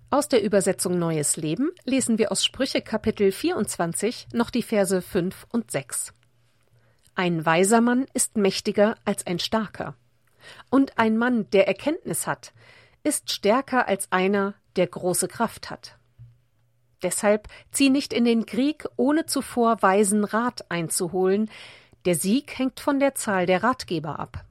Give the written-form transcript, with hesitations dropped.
Aus der Übersetzung Neues Leben lesen wir aus Sprüche Kapitel 24 noch die Verse 5 und 6. Ein weiser Mann ist mächtiger als ein starker. Und ein Mann, der Erkenntnis hat, ist stärker als einer, der große Kraft hat. Deshalb zieh nicht in den Krieg, ohne zuvor weisen Rat einzuholen. Der Sieg hängt von der Zahl der Ratgeber ab.